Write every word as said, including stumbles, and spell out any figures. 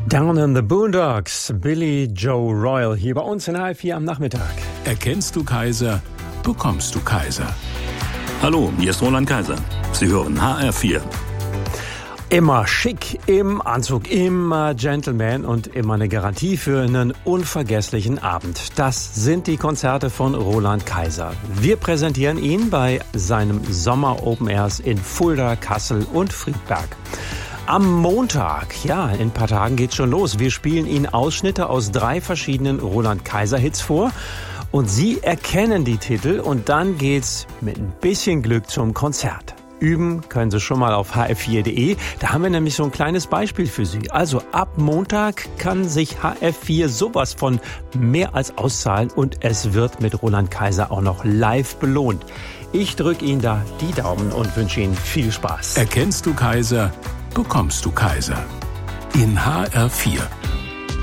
Down in the Boondocks, Billy Joe Royal hier bei uns in H F vier am Nachmittag. Erkennst du Kaiser, bekommst du Kaiser. Hallo, hier ist Roland Kaiser. Sie hören H R vier. Immer schick, im Anzug, immer Gentleman und immer eine Garantie für einen unvergesslichen Abend. Das sind die Konzerte von Roland Kaiser. Wir präsentieren ihn bei seinem Sommer Open Airs in Fulda, Kassel und Friedberg. Am Montag, ja, in ein paar Tagen geht's schon los. Wir spielen Ihnen Ausschnitte aus drei verschiedenen Roland Kaiser-Hits vor. Und Sie erkennen die Titel und dann geht's mit ein bisschen Glück zum Konzert. Üben können Sie schon mal auf h f vier punkt de. Da haben wir nämlich so ein kleines Beispiel für Sie. Also ab Montag kann sich H F vier sowas von mehr als auszahlen und es wird mit Roland Kaiser auch noch live belohnt. Ich drücke Ihnen da die Daumen und wünsche Ihnen viel Spaß. Erkennst du Kaiser, bekommst du Kaiser. In H R vier.